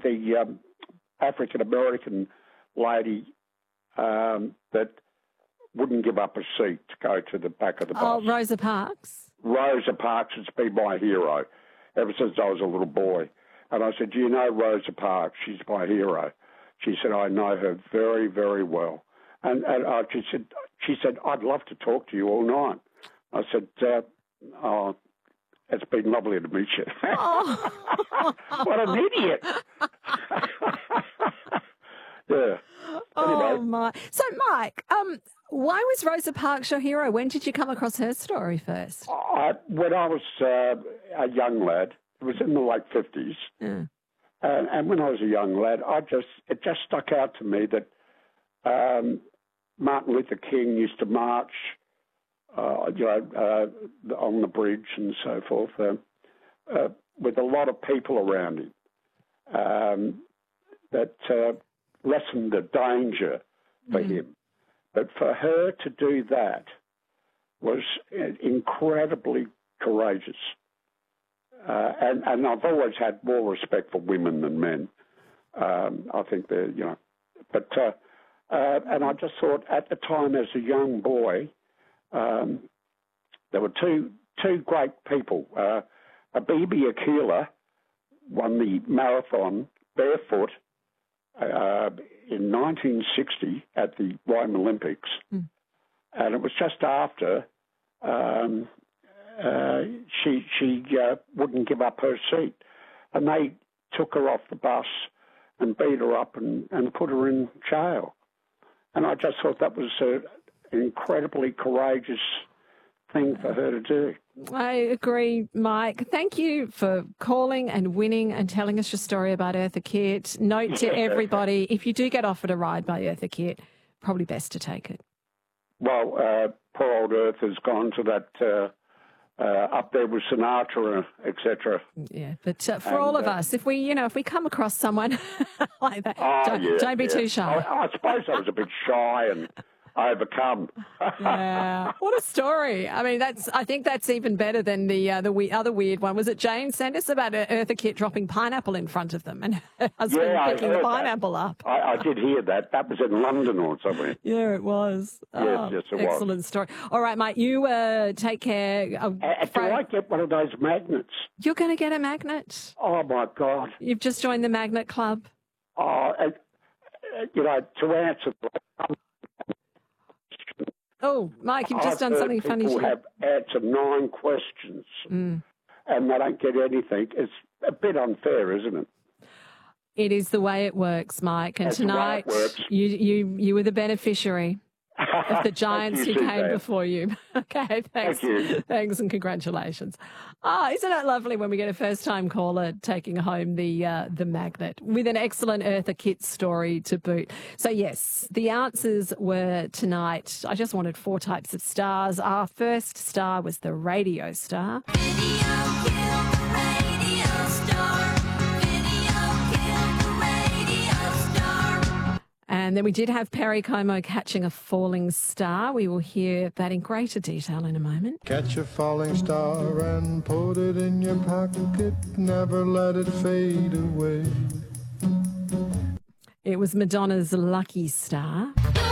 the African-American lady that wouldn't give up a seat to go to the back of the bus. Oh, Rosa Parks. Rosa Parks has been my hero ever since I was a little boy. And I said, do you know Rosa Parks? She's my hero. She said, I know her very, very well. And she said, I'd love to talk to you all night. I said, it's been lovely to meet you. Oh. What an idiot. Yeah. Oh, Anyway. my. So, Mike, why was Rosa Parks your hero? When did you come across her story first? When I was a young lad, it was in the late 50s, Yeah. and when I was a young lad, it just stuck out to me that Martin Luther King used to march, on the bridge and so forth, with a lot of people around him, that lessened the danger for him. But for her to do that was incredibly courageous. And I've always had more respect for women than men. I think they're, but and I just thought at the time as a young boy, there were two great people. Abebe Akila won the marathon barefoot in 1960 at the Rome Olympics, and it was just after she wouldn't give up her seat, and they took her off the bus and beat her up and put her in jail. And I just thought that was an incredibly courageous thing for her to do. I agree, Mike. Thank you for calling and winning and telling us your story about Eartha Kitt. Note to everybody, if you do get offered a ride by Eartha Kitt, probably best to take it. Well, poor old Eartha's gone to that up there with Sinatra, etc. Yeah, but for all of us, if we come across someone like that, don't be too shy. I suppose I was a bit shy and overcome. Yeah, what a story! I mean, I think that's even better than the other weird one. Was it Jane sent us about Eartha Kitt dropping pineapple in front of them and her husband picking the pineapple up? I did hear that. That was in London or somewhere. Yeah, it was. Yes, it was. Excellent story. All right, mate, you take care. Do I get one of those magnets? You're going to get a magnet. Oh, my God. You've just joined the Magnet Club. To answer... Oh, Mike, you've just done something funny. People have answered 9 questions and they don't get anything. It's a bit unfair, isn't it? It is the way it works, Mike. And tonight, you were the beneficiary of the giants who came before you. Okay, thanks. Thank you. Thanks and congratulations. Isn't it lovely when we get a first-time caller taking home the magnet with an excellent Eartha Kitt story to boot? So, yes, the answers were tonight. I just wanted 4 types of stars. Our first star was the radio star. And then we did have Perry Como catching a falling star. We will hear that in greater detail in a moment. Catch a falling star and put it in your pocket. Never let it fade away. It was Madonna's Lucky Star.